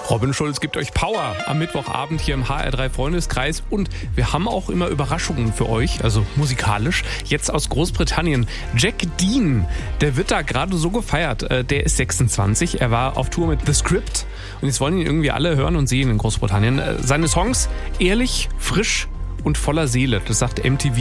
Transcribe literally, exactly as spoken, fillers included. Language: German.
Robin Schulz gibt euch Power am Mittwochabend hier im H R drei Freundeskreis und wir haben auch immer Überraschungen für euch, also musikalisch. Jetzt aus Großbritannien. Jack Dean, der wird da gerade so gefeiert. Der ist sechsundzwanzig, er war auf Tour mit The Script und jetzt wollen ihn irgendwie alle hören und sehen in Großbritannien. Seine Songs ehrlich, frisch und voller Seele, das sagt M T V.